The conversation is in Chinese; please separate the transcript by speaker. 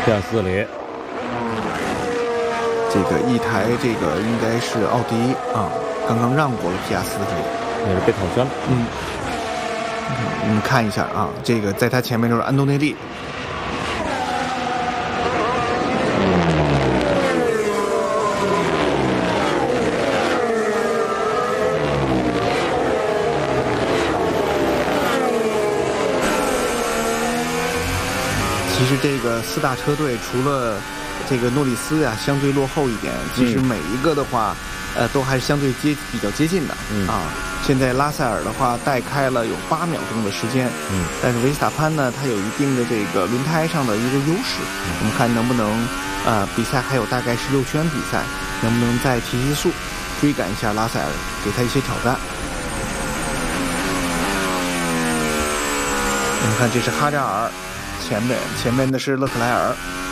Speaker 1: 皮亚斯里，
Speaker 2: 这个一台这个应该是奥迪啊，刚刚让过了皮亚斯里，
Speaker 1: 也是被套圈了。
Speaker 2: 你们看一下啊，这个在他前面就是安东内利。其实这个4大车队除了这个诺里斯呀相对落后一点，其实每一个的话，都还是相对比较接近的。现在拉塞尔的话带开了有8秒钟的时间，但是维斯塔潘呢，他有一定的这个轮胎上的一个优势。我们看能不能比赛还有大概16圈比赛，能不能再提速，追赶一下拉塞尔，给他一些挑战。我们看这是哈扎尔。前面的是勒克莱尔。